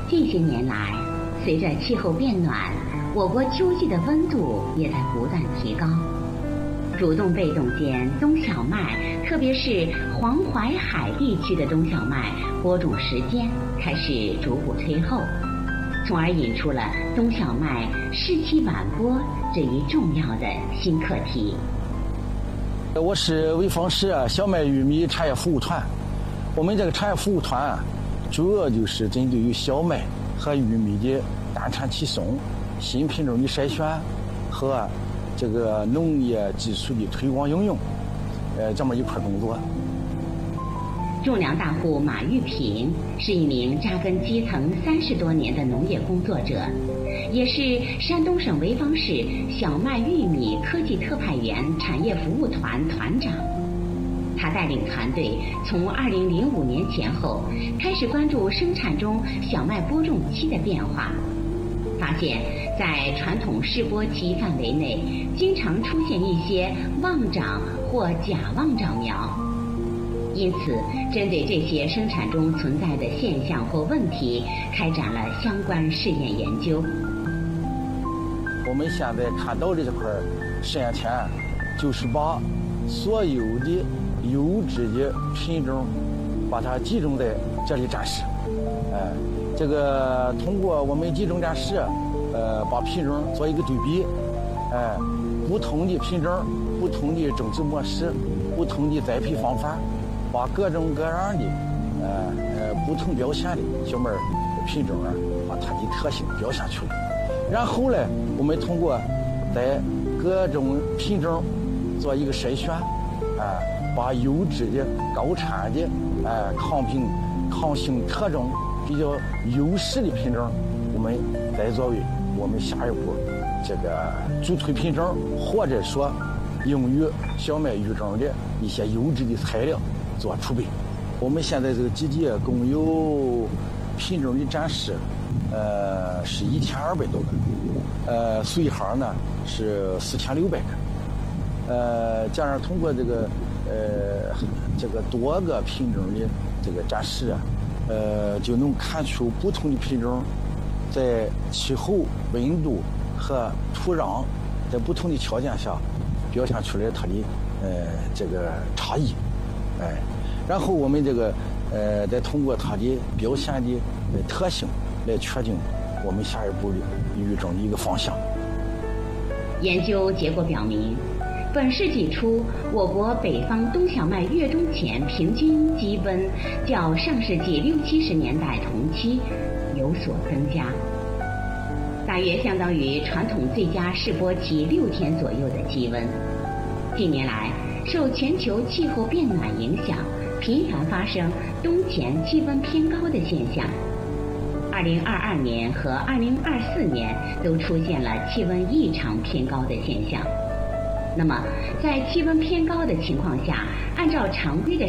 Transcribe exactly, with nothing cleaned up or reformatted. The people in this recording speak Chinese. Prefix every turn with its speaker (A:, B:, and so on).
A: 近些年来，随着气候变暖，我国秋季的温度也在不断提高。主动被动间，冬小麦，特别是黄淮海地区的冬小麦播种时间开始逐步推后，从而引出了冬小麦适期晚播这一重要的新课题。
B: 我是潍坊市小麦玉米产业服务团，我们这个产业服务团主要就是针对于小麦和玉米的单产起送、新品种的筛选和这个农业技术的推广应用，呃，这么一块工作。
A: 种粮大户马玉平是一名扎根基层三十多年的农业工作者，也是山东省潍坊市小麦玉米科技特派员产业服务团团长。他带领团队从二零零五年前后开始关注生产中小麦播种期的变化，发现在传统试播期范围内经常出现一些妄长或假妄长苗，因此针对这些生产中存在的现象或问题，开展了相关试验研究。
B: 我们现在看到的这块实验田，就是把所有的优质的品种把它集中在这里展示。哎，这个通过我们集中展示，呃，把品种做一个对比，哎，不同的品种、不同的种植模式、不同的栽培方法，把各种各样的呃呃不同表现的小麦品种啊，把它的特性表现出来。然后呢，我们通过在各种品种做一个筛选，啊，把优质的、高产的、哎抗病、抗性特征比较优势的品种，我们再作为我们下一步这个主推品种，或者说用于小麦育种的一些优质的材料做储备。我们现在这个基地共有品种的展示，呃，是一千二百多个，呃，随行呢是四千六百个，呃，加上通过这个呃这个多个品种的这个展示啊，呃，就能看出不同的品种在气候、温度和土壤在不同的条件下表现出来它的呃这个差异，哎，然后我们这个呃再通过它的表现的特性来确定我们下一步的育种的一个方向。
A: 研究结果表明，本世纪初我国北方冬小麦越冬前平均基温较上世纪六七十年代同期有所增加，大约相当于传统最佳试播期六天左右的基温。近年来，受全球气候变暖影响，频繁发生冬前气温偏高的现象。二零二二年和二零二四年都出现了气温异常偏高的现象。那么，在气温偏高的情况下，按照常规的